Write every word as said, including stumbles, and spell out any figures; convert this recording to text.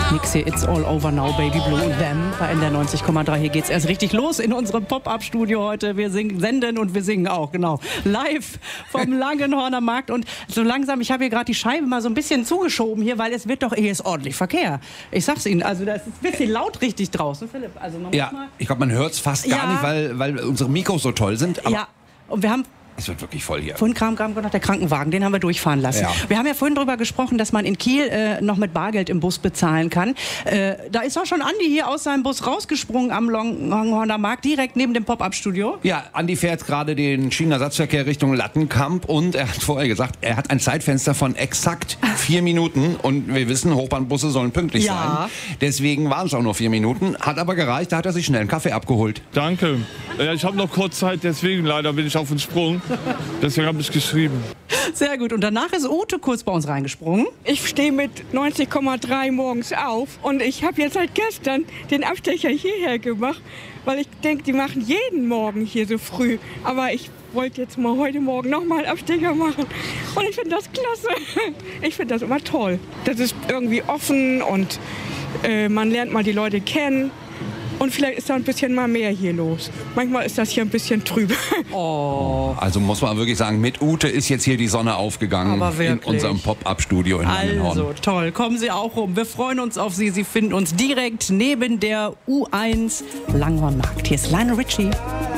Nix hier, It's All Over Now, Baby Blue und Them bei N D R neunzig Komma drei. Hier geht's erst richtig los in unserem Pop-Up-Studio heute. Wir singen, senden und wir singen auch, genau. Live vom Langenhorner Markt. Und so langsam, ich habe hier gerade die Scheibe mal so ein bisschen zugeschoben hier, weil es wird doch eh ist ordentlich Verkehr. Ich sag's Ihnen, also das ist ein bisschen laut richtig draußen, Philipp. Also man ja, muss mal ich glaube, man hört es fast gar Ja. nicht, weil, weil unsere Mikros so toll sind. Aber ja, und wir haben es wird wirklich voll hier. vorhin kam, kam noch der Krankenwagen, den haben wir durchfahren lassen. Ja. Wir haben ja vorhin darüber gesprochen, dass man in Kiel äh, noch mit Bargeld im Bus bezahlen kann. Äh, da ist auch schon Andi hier aus seinem Bus rausgesprungen am Langenhorner Markt, direkt neben dem Pop-Up-Studio. Ja, Andi fährt gerade den Schienenersatzverkehr Richtung Lattenkamp und er hat vorher gesagt, er hat ein Zeitfenster von exakt vier Minuten und wir wissen, Hochbahnbusse sollen pünktlich Ja. sein. Deswegen waren es auch nur vier Minuten, hat aber gereicht, da hat er sich schnell einen Kaffee abgeholt. Danke. Ja, ich habe noch kurz Zeit, deswegen leider bin ich auf den Sprung. Deswegen habe ich geschrieben. Sehr gut. Und danach ist Ute kurz bei uns reingesprungen. Ich stehe mit neunzig Komma drei morgens auf und ich habe jetzt seit gestern den Abstecher hierher gemacht, weil ich denke, die machen jeden Morgen hier so früh. Aber ich wollte jetzt mal heute Morgen noch mal einen Abstecher machen und ich finde das klasse. Ich finde das immer toll. Das ist irgendwie offen und äh, man lernt mal die Leute kennen. Und vielleicht ist da ein bisschen mal mehr hier los. Manchmal ist das hier ein bisschen trüb. Oh. Also muss man wirklich sagen, mit Ute ist jetzt hier die Sonne aufgegangen Aber in wirklich. unserem Pop-Up-Studio in Langenhorn. Also toll, kommen Sie auch rum. Wir freuen uns auf Sie. Sie finden uns direkt neben der U eins Langenhorn Markt. Hier ist Lionel Richie.